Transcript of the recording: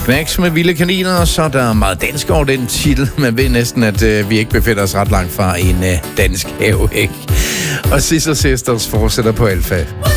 Knacks med vilde kaniner, så der er meget dansk over den titel. Man ved næsten, at vi ikke befinder os ret langt fra en dansk have, ikke? Og Scissor Sisters fortsætter på Alfa.